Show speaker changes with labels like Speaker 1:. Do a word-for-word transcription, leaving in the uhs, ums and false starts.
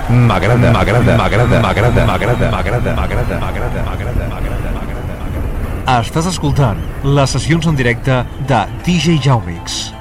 Speaker 1: M'agrada, m'agrada, m'agrada, m'agrada, m'agrada, m'agrada, m'agrada, m'agrada, m'agrada, m'agrada.
Speaker 2: Estàs escoltant les sessions en directe de D J Jaumix.